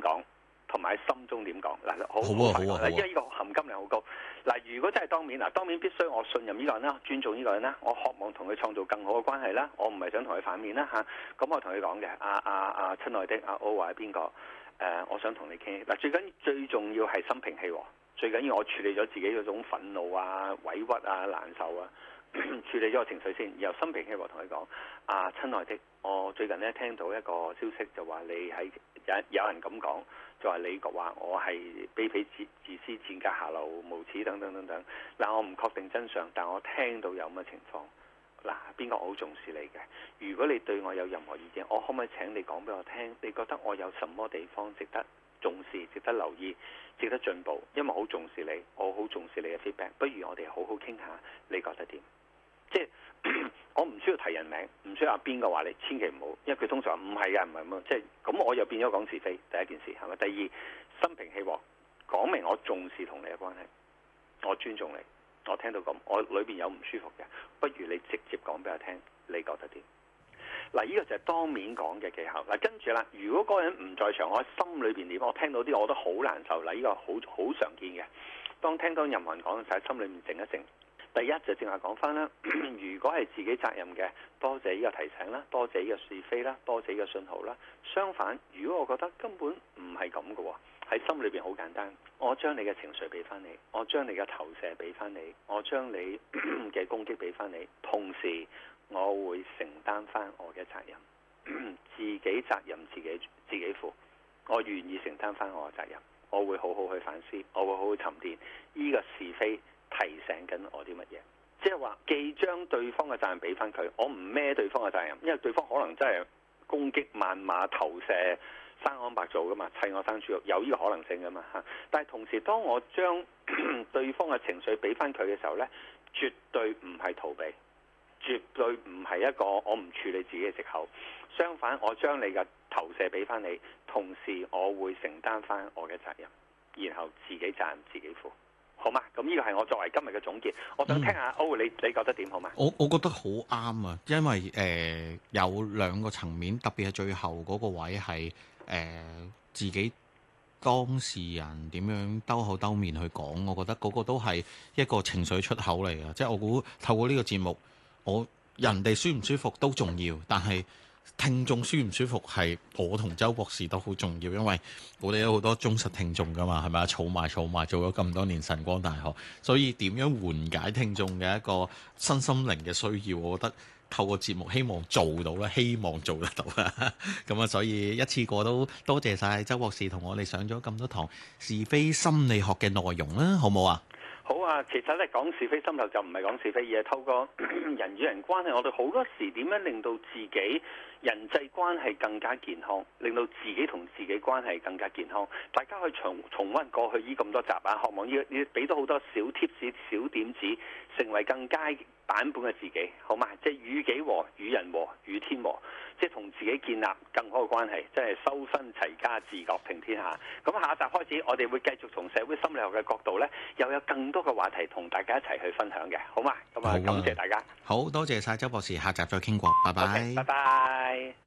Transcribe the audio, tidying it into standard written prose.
講，同埋喺心中點講嗱，好好啊， 因為呢個含金量好高。嗱，如果真係當面當面必須我信任呢個人啦，尊重呢個人啦，我渴望同佢創造更好嘅關係啦，我唔係想同佢反面啦嚇。咁我同佢講嘅，親愛的歐或者邊個我想同你傾嗱，最重要係心平氣和，最緊要我處理咗自己嗰種憤怒啊、委屈啊、難受啊，處理咗個情緒先，然後心平氣和同佢講親愛的，我最近咧聽到一個消息就話你喺有人咁講。就話你話我係卑鄙自私、賤格下流、無恥等等等等。嗱，我唔確定真相，但我聽到有咁嘅情況。嗱，邊個我好重視你嘅？如果你對我有任何意見，我可唔可以請你講俾我聽？你覺得我有什麼地方值得重視、值得留意、值得進步？因為我好重視你，我好重視你嘅 feedback。不如我哋好好傾下，你覺得點？即係我唔需要提人名，唔需要話邊個話你，千祈唔好，因為佢通常話唔係㗎，唔係咁，即係咁我又變咗講是非。第一件事係咪？第二，心平氣和，講明我重視同你嘅關係，我尊重你，我聽到咁，我裏邊有唔舒服嘅，不如你直接講俾我聽，你覺得點？嗱，呢個就係當面講嘅技巧。嗱，跟住啦，如果嗰個人唔在場，我喺心裏邊點？我聽到啲我覺得好難受。嗱，呢個好常見嘅。當聽到任何人講嘅時候，喺心裏面靜一靜。第一就正話講翻啦，如果係自己責任嘅，多謝呢個提醒啦，多謝呢個是非啦，多謝呢個信號啦。相反，如果我覺得根本唔係咁嘅喎，喺心裏邊好簡單，我將你嘅情緒俾翻你，我將你嘅投射俾翻你，我將你嘅攻擊俾翻你，同時我會承擔翻我嘅責任，自己責任自己負，我願意承擔翻我嘅責任，我會好好去反思，我會好好沉澱呢個是非。提醒緊我啲乜嘢？即係話既將對方嘅責任俾翻佢，我唔孭對方嘅責任，因為對方可能真係攻擊、謾罵、投射、生安白做噶嘛，砌我生豬肉，有呢個可能性噶嘛嚇。但係同時，當我將對方嘅情緒俾翻佢嘅時候呢，絕對唔係逃避，絕對唔係一個我唔處理自己嘅藉口。相反，我將你嘅投射俾翻你，同時我會承擔翻我嘅責任，然後自己責任自己負。好嘛？咁呢個係我作為今日嘅總結。我想聽下歐，你覺得點好嘛？ 我覺得好啱啊，因為有兩個層面，特別係最後嗰個位係自己當事人點樣兜口兜面去講，我覺得嗰個都係一個情緒出口嚟嘅。即係我估透過呢個節目，人哋舒唔舒服都重要，但係聽眾舒唔舒服係我同周博士都好重要，因為我哋有好多忠實聽眾噶嘛，係咪啊？儲埋做咗咁多年晨光大學，所以點樣緩解聽眾嘅一個身心靈嘅需要，我覺得透過節目希望做到啦，希望做得到啦。咁啊，所以一次過都多謝晒周博士同我哋上咗咁多堂是非心理學嘅內容啦，好冇啊？ 好啊，其實咧講是非心理學就唔係講是非，而係透過人與人關係，我哋好多時點樣令到自己人際關係更加健康，令到自己同自己關係更加健康。大家可以重溫過去呢咁多集啊，渴望要俾到好多小貼士、小點子，成為更佳版本嘅自己，好嘛？即係與己和、與人和、與天和，即係同自己建立更好嘅關係，即係修身齊家治國平天下。咁下一集開始，我哋會繼續從社會心理學嘅角度呢，又有更多嘅話題同大家一齊去分享嘅，好嘛？咁啊，感謝大家， 好多謝晒周博士，下集再傾過，拜拜， 拜拜。